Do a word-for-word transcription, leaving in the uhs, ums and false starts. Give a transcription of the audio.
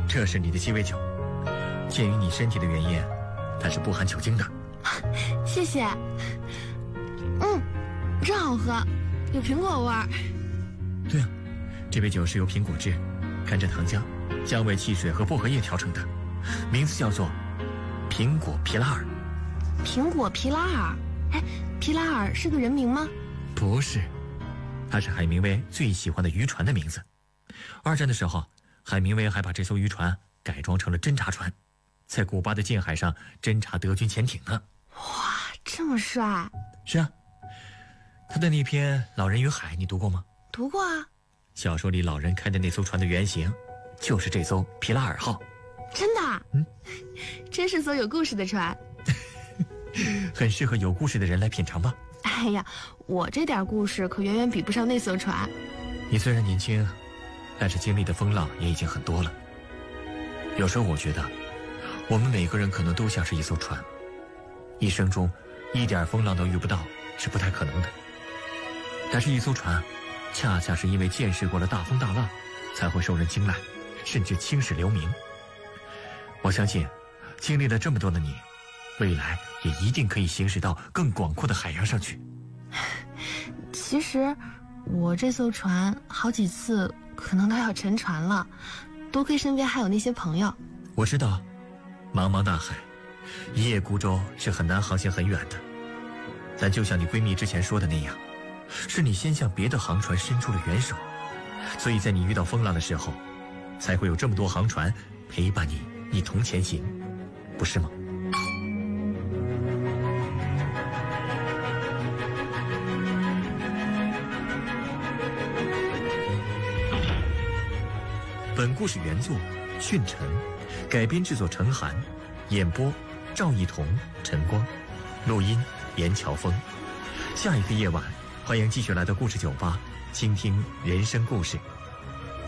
这是你的鸡尾酒，鉴于你身体的原因，它是不含酒精的。 谢谢。嗯，真好喝，有苹果味儿。 对啊，这杯酒是由苹果汁、甘蔗糖浆、姜味汽水和薄荷叶调成的，名字叫做苹果皮拉尔。 苹果皮拉尔？哎，皮拉尔是个人名吗？ 不是，它是海明威最喜欢的渔船的名字。二战的时候，海明威还把这艘渔船改装成了侦察船，在古巴的近海上侦察德军潜艇呢。 哇，这么帅！ 是啊，他的那篇《老人与海》你读过吗？ 读过啊。 小说里老人开的那艘船的原型就是这艘皮拉尔号。 真的？ 嗯， 真是艘有故事的船。 很适合有故事的人来品尝吧。 哎呀，我这点故事可远远比不上那艘船。 你虽然年轻，但是经历的风浪也已经很多了。有时候我觉得我们每个人可能都像是一艘船，一生中一点风浪都遇不到是不太可能的，但是一艘船恰恰是因为见识过了大风大浪，才会受人青睐，甚至青史留名。我相信经历了这么多的你，未来也一定可以行驶到更广阔的海洋上去。 其实我这艘船好几次可能都要沉船了，多亏身边还有那些朋友。 我知道茫茫大海，一叶孤舟是很难航行很远的，但就像你闺蜜之前说的那样，是你先向别的航船伸出了援手，所以在你遇到风浪的时候，才会有这么多航船陪伴你一同前行，不是吗？本故事原作训晨，改编制作陈寒，演播赵一彤、陈光，录音严乔峰。下一个夜晚，欢迎继续来到故事酒吧，倾听人生故事。